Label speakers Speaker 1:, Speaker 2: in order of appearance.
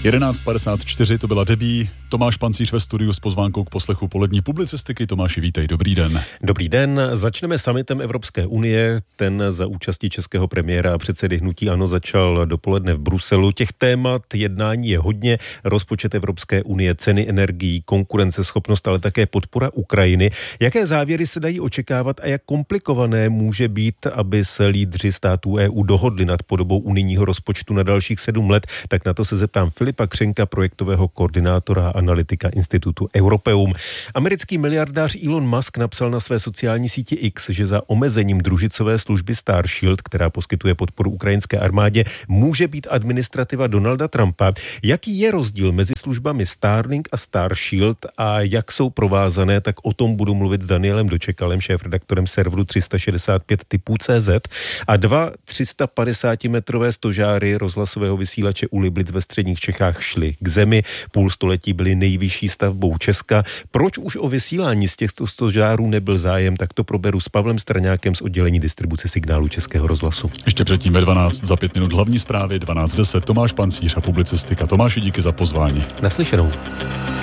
Speaker 1: 11:54 to byla debí. Tomáš Pancíř ve studiu s pozvánkou k poslechu polední publicistiky. Tomáši, vítej, dobrý den.
Speaker 2: Dobrý den, začneme summitem Evropské unie. Ten za účastí českého premiéra a předsedy hnutí ANO začal dopoledne v Bruselu. Těch témat jednání je hodně. Rozpočet Evropské unie, ceny energií, konkurenceschopnost, ale také podpora Ukrajiny. Jaké závěry se dají očekávat a jak komplikované může být, aby se lídři států EU dohodli nad podobou unijního rozpočtu na dalších 7 let? Tak na to se zeptám Filipa Křenka, projektového koordinátora a analytika institutu Europeum. Americký miliardář Elon Musk napsal na své sociální síti X, že za omezením družicové služby Starshield, která poskytuje podporu ukrajinské armádě, může být administrativa Donalda Trumpa. Jaký je rozdíl mezi službami Starlink a Starshield a jak jsou provázané, tak o tom budu mluvit s Danielem Dočekalem, šéfredaktorem serveru 365 typů.cz, a 2 350-metrové stožáry rozhlasového vysílače U Liblic ve středních Čechách šly k zemi. Půl století byly nejvyšší stavbou Česka. Proč už o vysílání z těchto stožárů nebyl zájem, tak to proberu s Pavlem Straňákem z oddělení distribuce signálu Českého rozhlasu.
Speaker 1: Ještě předtím ve 12 za 5 minut hlavní zprávy, 12:10 Tomáš Pancíř a publicistika. Tomáši, díky za pozvání.
Speaker 2: Naslyšenou.